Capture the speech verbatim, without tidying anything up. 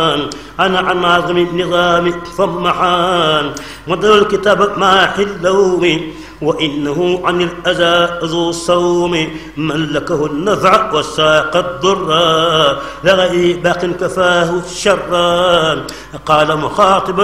أنا عن معظم النظام ثم حان مدر الكتاب مع حلوم وإنه عن الأذى ذو الصوم ملكه النفع وساق الضر لغير باق كفاه الشر قال مخاطبا